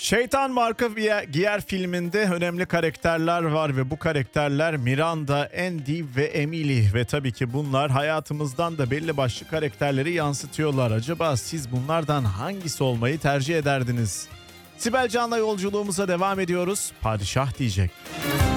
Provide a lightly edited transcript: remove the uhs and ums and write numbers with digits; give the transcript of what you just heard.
Şeytan Marka Giyer filminde önemli karakterler var ve bu karakterler Miranda, Andy ve Emily ve tabii ki bunlar hayatımızdan da belli başlı karakterleri yansıtıyorlar. Acaba siz bunlardan hangisi olmayı tercih ederdiniz? Sibel Can'la yolculuğumuza devam ediyoruz. Padişah diyecek.